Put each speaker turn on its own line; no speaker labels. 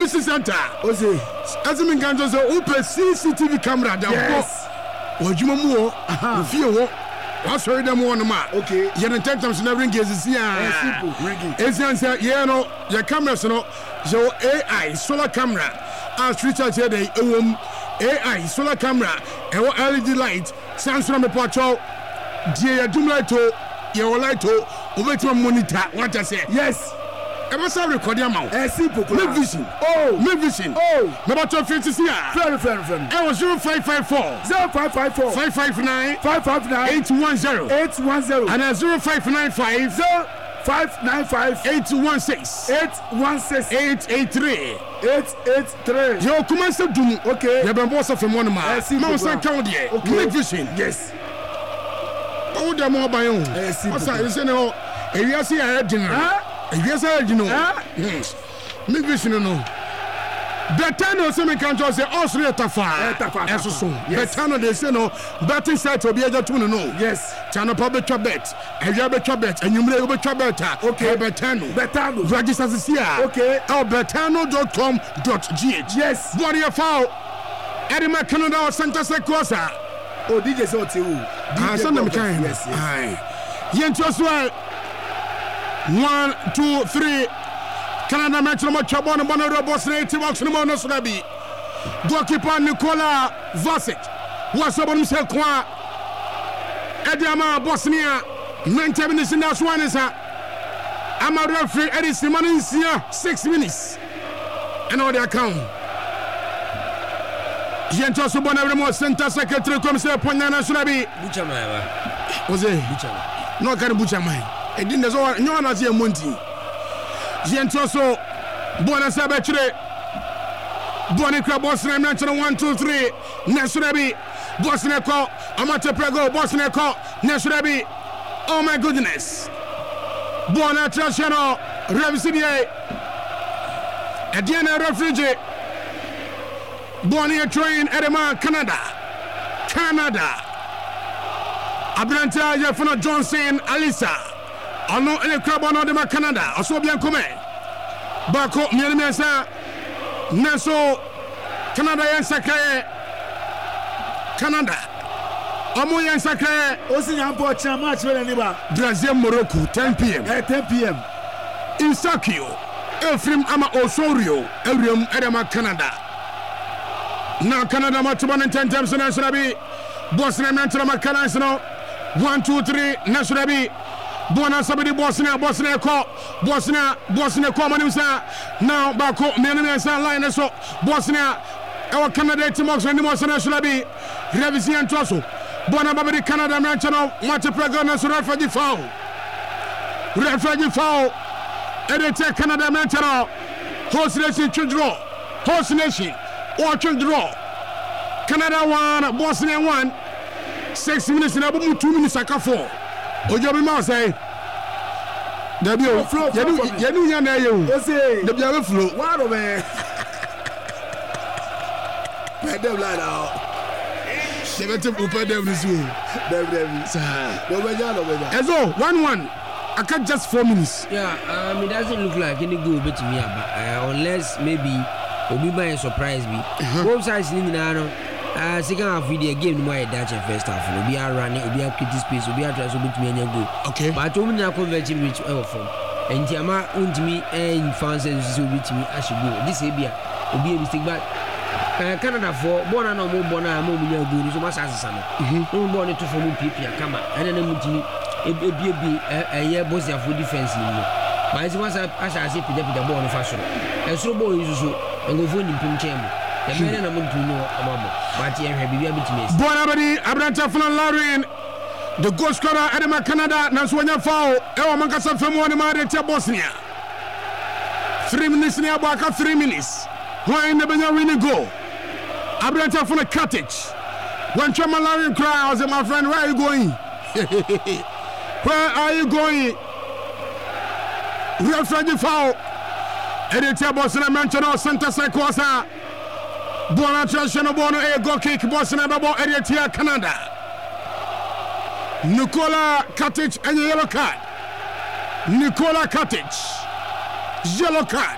community center.
Ose.
As in Ganjo so open CCTV camera da ko. Ojuma mu o. Ofie wo. What's heard them one ma?
Okay.
You don't take them to never engage this year.
Simple. Ringing.
It's answer, yeah, no, your cameras, no, your AI solar camera. As Richard said, AI solar camera, and what LED light, Samsung me patrol, dear doom light to your light to over to a monitor. What I say?
Yes.
I must have recorded amount.
Simple.
Make vision. Make vision. Number 12 here.
Very.
I was 0554
0554
559
559
810
810
and 0595
595
816
816
883. Yo, commence to do.
Okay.
You have boss of a money man. No, sir, count there. Make vision.
Yes.
Oh, the more by own.
Simple.
What's that? No, if you see a head, you know. Yes, I do know. Make vision, no. Betano se me kanjo se osre tafa eso so betano de se no betting site obi eja to no
yes
channel public bet eya be bet enyumre obi bet okay betano register this here
okay
betano.com.gh
yes
body of foul Edema Canada Center Sequosa
oh DJ so te o
send them kind yes yento so 1 2 3 Canada Metro Chabon Bonoro Bosnia Tibox no Mono Slabi. Goalkeeper Nikola Vasic. What's up on himself? Ediama Bosnia 90 minutes in that one is a referee Eddie Simonisia 6 minutes. And all the account. Gento Subonavimo Center Secretary Commissioner Ponana Slabi.
Buchama.
Was it? Buchama. No kind of Buchama. It didn't know one as a Monty. Yentoso Bona Sabatre Bonica Bosnia mention 1 2 3 Nesrabi Bosnia call Amate Prego Bosnia call Nesrabi. Oh my goodness. Bona Trashano Revisidie Adiana Refugee Bonia train Edema Canada Abranta Jeffano Johnson Alisa Ono ele krabo no de ma Canada oso bien come bako mienesa neso Canada yen sakaye Canada omo yen sakaye
osinya mpo cha match we ni ba
Brazil Morocco 10 p.m.
10 p.m.
Insakio Efrim ama Osorio Elrium Edema Canada na Canada match 10 times national bi Bosnia mentra Canada no 1 2 3 national bi Bona sabidi Bosnia call Bosnia call manimsa now bako menesa line so Bosnia our Canada team of any more national be revision troso Bona babidi Canada mention match program so refugee foul edit Canada mention host nation draw Canada 1 Bosnia 1 6 minutes na 2 minutes akafo Ojobi ma say Dabio yenu nya na ye o Dabia we flow
waro be Pedem la da
Sebete upa dem ni so
Dem sa do be ja
Ezo 1-1 I can't just 4 minutes
yeah it doesn't look like any goal bet me unless maybe obi buy surprise me both sides ni na no second half video game no more Dutch first half no be running obi a create space obi a try so betumi anya goal
okay
but omi na convert reach from enti ama untimi fans so betumi ashigo this e bia obi a mistake but Canada for bona no mo bona mo nya goal so ma sasa no no bona to for mo pipia kama ene na mutimi ebi eye Bosnia for defense ni no but isi once asa pida ball no fa so so ball yusu ngo fo ni pim chemo the men na muntu no amamo but ye hwe bibia bitime
Bona badi Abranta Flan Lauren the goal scorer Edema Canada na so nya foul e o mankasa femu woni ma de te Bosnia 3 minutes ni abaka 3 minutes why ne benya win goal Abranta Flan Katic when Chama Lauren cry I was my friend where are you going where are you going refugee foul edit Bosnia mention center Sequosa Bona Trashano Bono a goal kick Bosnia Babo Eritia Canada. Nikola Katic and yellow card. Nikola Katic. Yellow card.